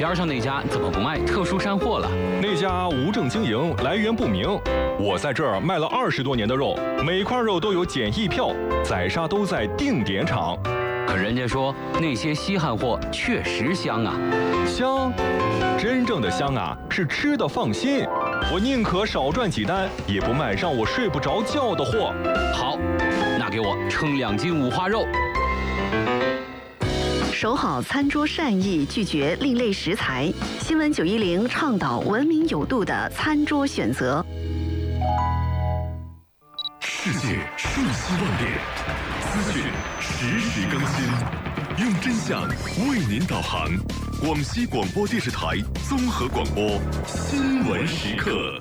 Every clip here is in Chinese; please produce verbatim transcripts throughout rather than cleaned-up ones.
边上那家怎么不卖特殊山货了？ 那家无证经营，来源不明。我在这儿卖了二十多年的肉，每块肉都有检疫票，宰杀都在定点场。 可人家说那些稀罕货确实香啊， 香，真正的香啊，是吃的放心。我宁可少赚几单，也不卖让我睡不着觉的货。 好，那给我称两斤五花肉。 守好餐桌善意，拒绝另类食材。新闻九一零倡导文明有度的餐桌选择。 世界瞬息万变，资讯实时更新，用真相为您导航。广西广播电视台综合广播新闻时刻。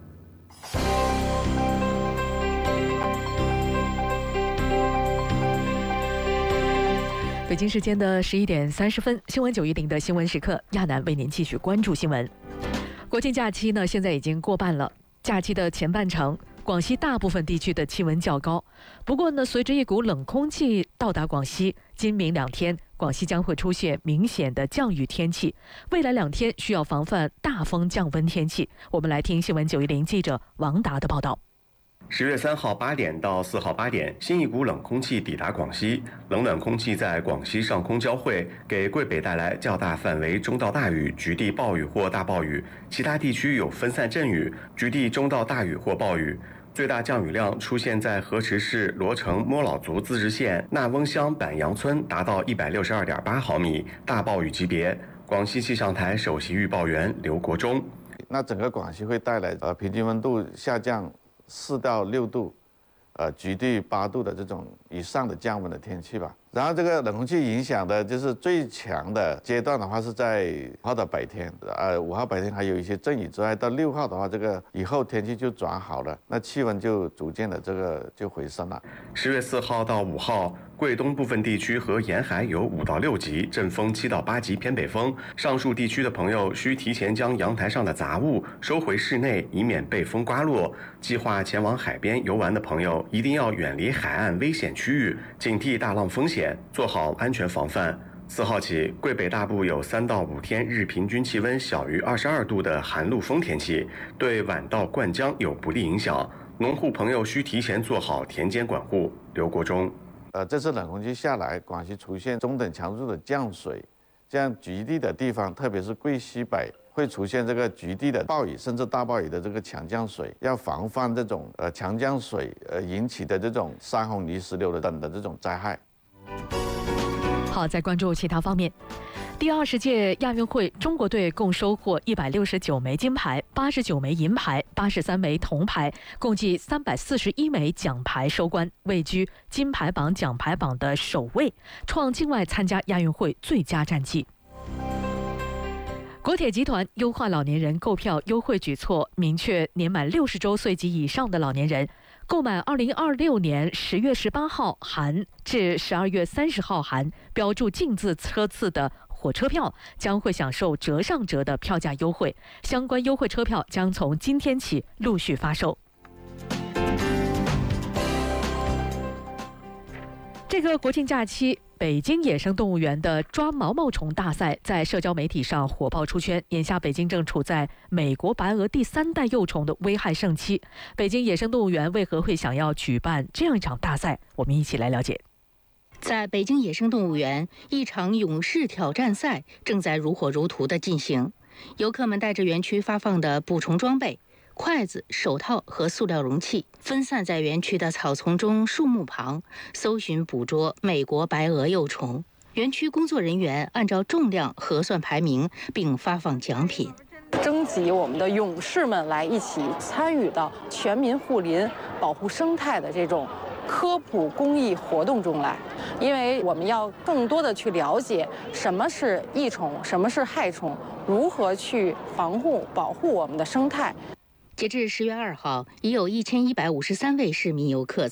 北京时间的十一点三十分，新闻九一零的新闻时刻，亚楠为您继续关注新闻。国庆假期呢，现在已经过半了。假期的前半程，广西大部分地区的气温较高。不过呢，随着一股冷空气到达广西，今明两天，广西将会出现明显的降雨天气。未来两天需要防范大风降温天气。我们来听新闻九一零记者王达的报道。 十月三号八点到四号八点，新一股冷空气抵达广西，冷暖空气在广西上空交汇，给桂北带来较大范围中到大雨、局地暴雨或大暴雨，其他地区有分散阵雨、局地中到大雨或暴雨。最大降雨量出现在河池市罗城摸老族自治县纳翁乡板杨村，达到一百六十二点八毫米，大暴雨级别。广西气象台首席预报员刘国忠， 那整个广西会带来呃平均温度下降四到六度，呃，局地八度的这种以上的降温的天气吧。然后这个冷空气影响的就是最强的阶段的话是在五号的白天，呃，五号白天还有一些阵雨之外，到六号的话，这个以后天气就转好了，那气温就逐渐的这个就回升了。 十月四号到五号，桂东部分地区和沿海有五到六级，阵风七到八级偏北风。上述地区的朋友需提前将阳台上的杂物收回室内，以免被风刮落。计划前往海边游玩的朋友一定要远离海岸危险区域，警惕大浪风险，做好安全防范。四号起，桂北大部有三到五天日平均气温小于二十二度的寒露风天气，对晚稻灌浆有不利影响。农户朋友需提前做好田间管护。刘国忠， 呃，这次冷空气下来，广西出现中等强度的降水，这样局地的地方，特别是桂西北，会出现这个局地的暴雨甚至大暴雨的这个强降水，要防范这种呃强降水呃引起的这种山洪泥石流的等的这种灾害。 好，再关注其他方面。第二十届亚运会，中国队共收获一百六十九枚金牌、八十九枚银牌、八十三枚铜牌，共计三百四十一枚奖牌收官，位居金牌榜奖牌榜的首位，创境外参加亚运会最佳战绩。国铁集团优化老年人购票优惠举措，明确年满六十周岁及以上的老年人购买二零二六年十月十八号含至十二月三十号含标注净字车次的火车票，将会享受折上折的票价优惠。相关优惠车票将从今天起陆续发售。这个国庆假期，北京野生动物园的抓毛毛虫大赛在社交媒体上火爆出圈。眼下，北京正处在美国白鹅第三代幼虫的危害盛期。北京野生动物园为何会想要举办这样一场大赛？我们一起来了解。 在北京野生动物园，一场勇士挑战赛正在如火如荼地进行。游客们带着园区发放的捕虫装备。筷子、手套和塑料容器分散在园区的草丛中、树木旁，搜寻捕捉美国白鹅幼虫。园区工作人员按照重量核算排名，并发放奖品。 征集我们的勇士们来一起参与到全民护林、保护生态的这种科普公益活动中来，因为我们要更多的去了解什么是益虫，什么是害虫，如何去防护、保护我们的生态。 截至十月二号，已有一千一百五十三位市民游客